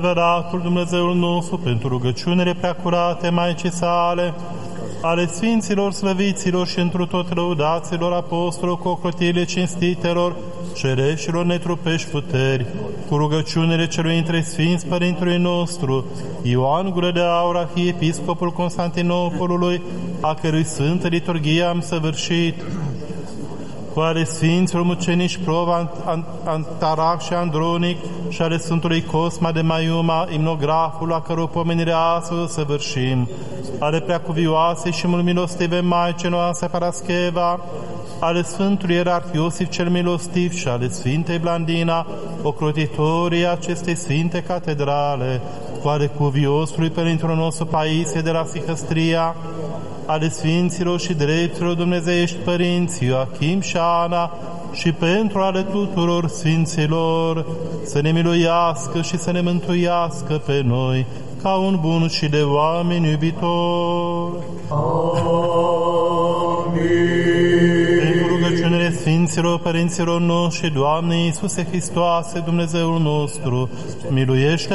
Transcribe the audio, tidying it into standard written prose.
Adevăratul Dumnezeul nostru, pentru rugăciunile preacurate Maicii sale, ale Sfinților, Slăviților și întru tot lăudaților apostolilor, cu ocrotirile cinstitelor, cereșilor netrupești puteri, cu rugăciunile celui între Sfinți Părintului nostru, Ioan Gură de Aur, arhiepiscopul Constantinopolului, a cărui sfântă liturghie am săvârșit, cu ale Sfinților Mucenici Prova, Antarac și Andronic și ale Sfântului Cosma de Maiuma, imnograful, la căror pomenire astăzi o săvârșim, ale preacuvioase și mult milostive Maice noastre Parascheva, ale Sfântului Ierarh Iosif cel Milostiv și ale Sfintei Blandina, ocrotitorii acestei Sfinte Catedrale, cu ale cuviosului Părintelui nostru Paisie de la Sihăstria, ale Sfinților și Dreptilor Dumnezeiești Părinți Ioachim și Ana, și pentru ale tuturor Sfinților, să ne miluiască și să ne mântuiască pe noi, ca un bun și de oameni iubitor. Amin. Pentru rugăciunile Sfinților Părinților noștri, Doamne Iisuse Hristoase, Dumnezeul nostru, miluiește